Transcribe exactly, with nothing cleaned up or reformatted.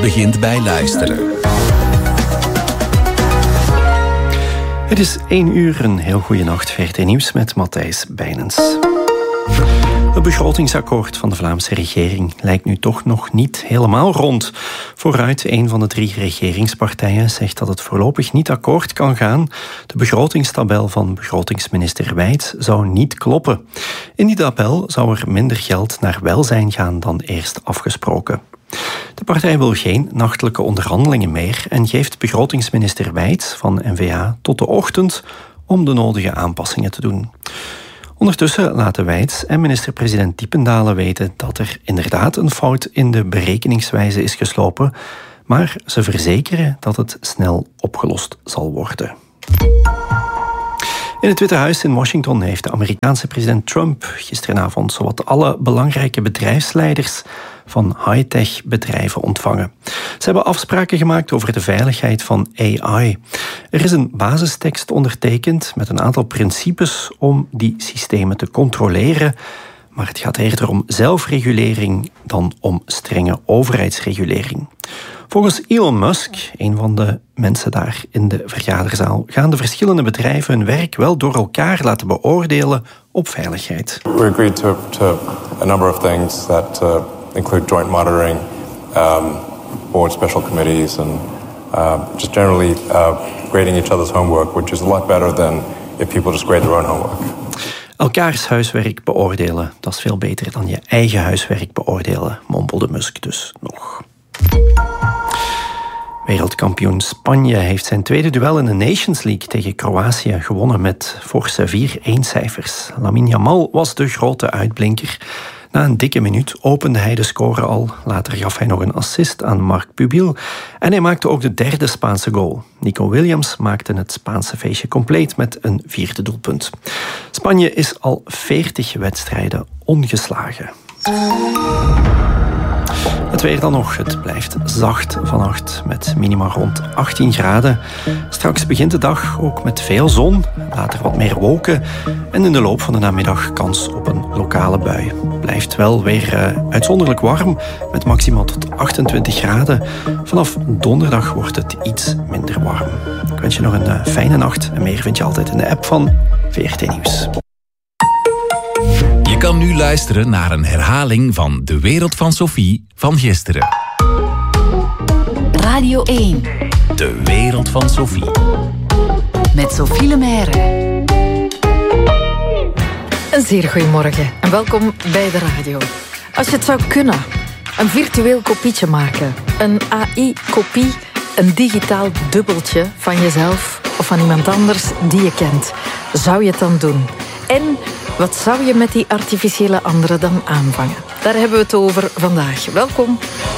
begint bij luisteren. Het is één uur, een heel goede nacht. V R T Nieuws met Matthijs Bijnens. Het begrotingsakkoord van de Vlaamse regering lijkt nu toch nog niet helemaal rond. Vooruit, een van de drie regeringspartijen zegt dat het voorlopig niet akkoord kan gaan. De begrotingstabel van begrotingsminister Wijts zou niet kloppen. In die tabel zou er minder geld naar welzijn gaan dan eerst afgesproken. De partij wil geen nachtelijke onderhandelingen meer en geeft begrotingsminister Wijts van N V A tot de ochtend om de nodige aanpassingen te doen. Ondertussen laten Wijts en minister-president Diependalen weten dat er inderdaad een fout in de berekeningswijze is geslopen, maar ze verzekeren dat het snel opgelost zal worden. In het Witte Huis in Washington heeft de Amerikaanse president Trump gisteravond zowat alle belangrijke bedrijfsleiders van high-tech bedrijven ontvangen. Ze hebben afspraken gemaakt over de veiligheid van A I. Er is een basistekst ondertekend met een aantal principes om die systemen te controleren, maar het gaat eerder om zelfregulering dan om strenge overheidsregulering. Volgens Elon Musk, een van de mensen daar in de vergaderzaal, gaan de verschillende bedrijven hun werk wel door elkaar laten beoordelen op veiligheid. We agreed to, to a number of things that uh, include joint monitoring, um, board special committees, and uh, just generally uh, grading each other's homework, which is a lot better than if people just grade their own homework. Elkaars huiswerk beoordelen, dat is veel beter dan je eigen huiswerk beoordelen, mompelde Musk dus nog. Wereldkampioen Spanje heeft zijn tweede duel in de Nations League tegen Kroatië gewonnen met forse vier-een cijfers. Lamine Yamal was de grote uitblinker. Na een dikke minuut opende hij de score al. Later gaf hij nog een assist aan Marc Pubil. En hij maakte ook de derde Spaanse goal. Nico Williams maakte het Spaanse feestje compleet met een vierde doelpunt. Spanje is al veertig wedstrijden ongeslagen. Het weer dan nog. Het blijft zacht vannacht met minima rond achttien graden. Straks begint de dag ook met veel zon, later wat meer wolken en in de loop van de namiddag kans op een lokale bui. Blijft wel weer uh, uitzonderlijk warm met maximaal tot achtentwintig graden. Vanaf donderdag wordt het iets minder warm. Ik wens je nog een uh, fijne nacht en meer vind je altijd in de app van V R T Nieuws. Je kan nu luisteren naar een herhaling van De Wereld van Sophie van gisteren. Radio één. De Wereld van Sophie. Met Sophie Lemaire. Een zeer goeiemorgen en welkom bij de radio. Als je het zou kunnen, een virtueel kopietje maken. Een A I-kopie, een digitaal dubbeltje van jezelf of van iemand anders die je kent. Zou je het dan doen? En wat zou je met die artificiële andere dan aanvangen? Daar hebben we het over vandaag. Welkom.